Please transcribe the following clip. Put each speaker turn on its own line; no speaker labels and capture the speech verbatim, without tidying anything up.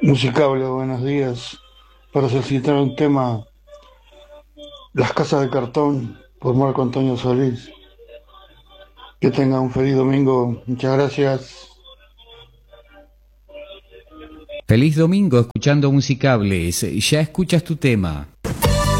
Musicable, buenos días. Para solicitar un tema, Las Casas de Cartón, por Marco Antonio Solís. Que tenga un feliz domingo. Muchas gracias.
Feliz domingo escuchando Musicables. Ya escuchas tu tema.